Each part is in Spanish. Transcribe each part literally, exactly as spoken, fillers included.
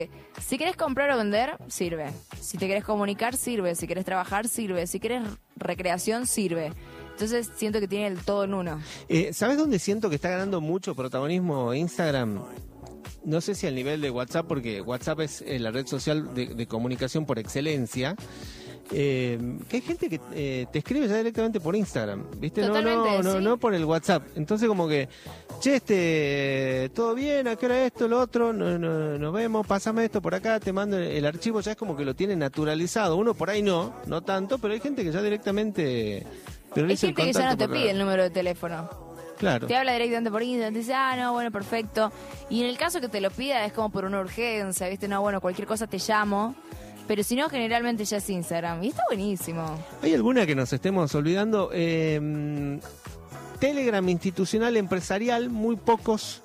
Si querés comprar o vender, sirve. Si te querés comunicar, sirve. Si querés trabajar, sirve. Si querés recreación, sirve. Entonces siento que tiene el todo en uno. Eh, ¿Sabes dónde siento que está ganando mucho protagonismo Instagram? No sé si al nivel de WhatsApp, porque WhatsApp es eh, la red social de, de comunicación por excelencia. Eh, que hay gente que eh, te escribe ya directamente por Instagram, ¿viste? Totalmente, no, no, no, sí. no por el WhatsApp. Entonces como que, che, este, todo bien, ¿a qué hora esto, lo otro? No, no, nos vemos, pásame esto por acá, te mando el archivo, ya es como que lo tiene naturalizado. Uno por ahí no, no tanto, pero hay gente que ya directamente... Hay gente que ya no te pide el número de teléfono. Claro. Te habla directamente por Instagram, te dice, ah, no, bueno, perfecto. Y en el caso que te lo pida es como por una urgencia, ¿viste? No, bueno, cualquier cosa te llamo. Pero si no, generalmente ya es Instagram. Y está buenísimo. ¿Hay alguna que nos estemos olvidando? Eh, Telegram institucional empresarial, muy pocos.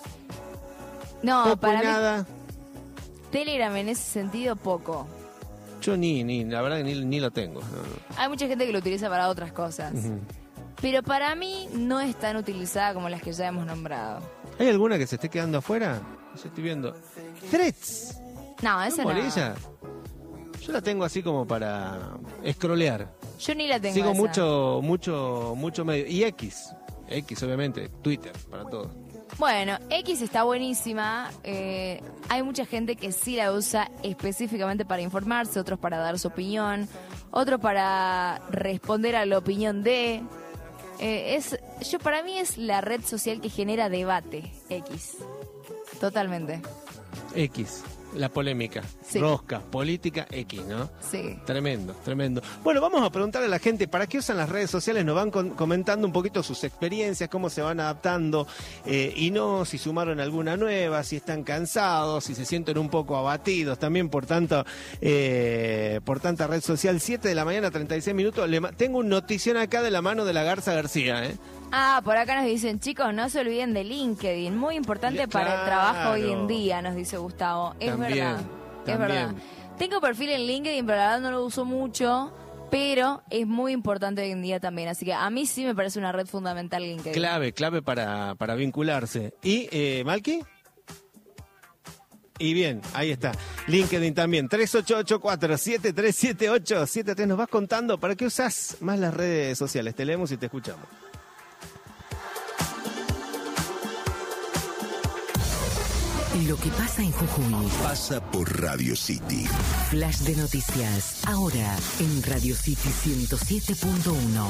No, poco para nada. mí, Telegram en ese sentido, poco. Yo ni, ni la verdad que ni, ni lo tengo. No, no. Hay mucha gente que lo utiliza para otras cosas. Uh-huh. Pero para mí no es tan utilizada como las que ya hemos nombrado. ¿Hay alguna que se esté quedando afuera? Yo estoy viendo. Threads. No, esa ¿Por no. ella? Yo la tengo así como para scrollear. Yo ni la tengo. Sigo esa. mucho, mucho, mucho medio. Y X. X, obviamente. Twitter, para todos. Bueno, X está buenísima. Eh, hay mucha gente que sí la usa específicamente para informarse, otros para dar su opinión, otros para responder a la opinión de... Eh, es, yo para mí es la red social que genera debate, X. Totalmente. X. La polémica, sí. Rosca, política, X, ¿no? Sí. Tremendo, tremendo. Bueno, vamos a preguntarle a la gente para qué usan las redes sociales, nos van con, comentando un poquito sus experiencias, cómo se van adaptando, eh, y no, si sumaron alguna nueva, si están cansados, si se sienten un poco abatidos también por tanto, eh, por tanta red social. Siete de la mañana, treinta y seis minutos. Le, tengo un notición acá de la mano de la Garza García, ¿eh? Ah, por acá nos dicen, chicos, no se olviden de LinkedIn, muy importante Claro. para el trabajo hoy en día, nos dice Gustavo. Es También, verdad, también. es verdad. Tengo perfil en LinkedIn, pero la verdad no lo uso mucho, pero es muy importante hoy en día también, así que a mí sí me parece una red fundamental LinkedIn. Clave, clave para, para vincularse. ¿Y, eh, Malky? Y bien, ahí está. LinkedIn también. tres ocho ocho cuatro siete tres siete ocho siete tres. Nos vas contando para qué usás más las redes sociales. Te leemos y te escuchamos. Lo que pasa en Jujuy pasa por Radio City. Flash de noticias, ahora en Radio City ciento siete punto uno.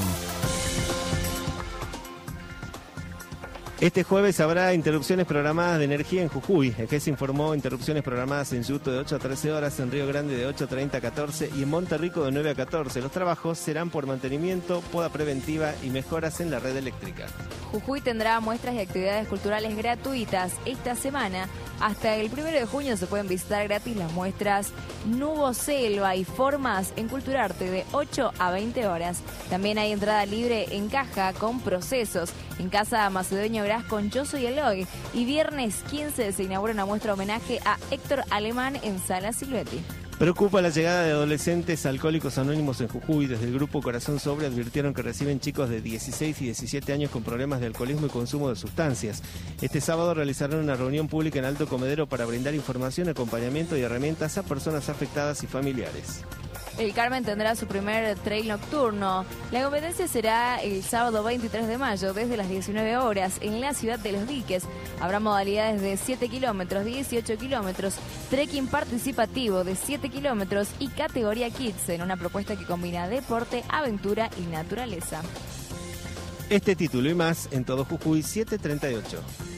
Este jueves habrá interrupciones programadas de energía en Jujuy. El G E S informó interrupciones programadas en Yuto de ocho a trece horas, en Río Grande de ocho treinta a catorce y en Monterrico de nueve a catorce. Los trabajos serán por mantenimiento, poda preventiva y mejoras en la red eléctrica. Jujuy tendrá muestras y actividades culturales gratuitas esta semana. Hasta el primero de junio se pueden visitar gratis las muestras Nubo Selva y Formas en Culturarte de ocho a veinte horas. También hay entrada libre en caja con procesos en Casa Macedonio Gras con Yo Soy Eloy. Y viernes quince se inaugura una muestra homenaje a Héctor Alemán en Sala Silvetti. Preocupa la llegada de adolescentes alcohólicos anónimos en Jujuy. Desde el grupo Corazón Sobre advirtieron que reciben chicos de dieciséis y diecisiete años con problemas de alcoholismo y consumo de sustancias. Este sábado realizarán una reunión pública en Alto Comedero para brindar información, acompañamiento y herramientas a personas afectadas y familiares. El Carmen tendrá su primer trail nocturno. La competencia será el sábado veintitrés de mayo desde las diecinueve horas en la ciudad de Los Diques. Habrá modalidades de siete kilómetros, dieciocho kilómetros, trekking participativo de siete kilómetros y categoría Kids en una propuesta que combina deporte, aventura y naturaleza. Este título y más en Todo Jujuy siete treinta y ocho.